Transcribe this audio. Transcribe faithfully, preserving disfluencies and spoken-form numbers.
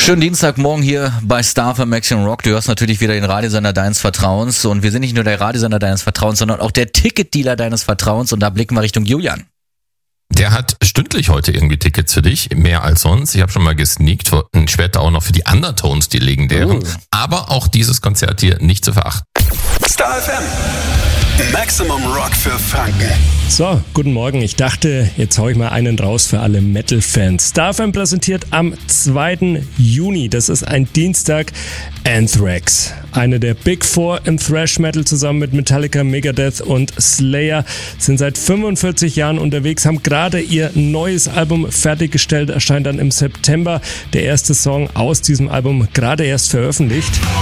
Schönen Dienstagmorgen hier bei Star F M Maximum Rock. Du hörst natürlich wieder den Radiosender deines Vertrauens und wir sind nicht nur der Radiosender deines Vertrauens, sondern auch der Ticketdealer deines Vertrauens und da blicken wir Richtung Julian. Der hat stündlich heute irgendwie Tickets für dich, mehr als sonst. Ich habe schon mal gesneakt, später auch noch für die Undertones, die legendären. Oh. Aber auch dieses Konzert hier nicht zu verachten. Star F M, Maximum Rock für Franken. So, guten Morgen. Ich dachte, jetzt hau ich mal einen raus für alle Metal-Fans. Star F M präsentiert am zweiten Juni, das ist ein Dienstag, Anthrax. Eine der Big Four im Thrash-Metal zusammen mit Metallica, Megadeth und Slayer sind seit fünfundvierzig Jahren unterwegs, haben gerade ihr neues Album fertiggestellt, erscheint dann im September. Der erste Song aus diesem Album gerade erst veröffentlicht.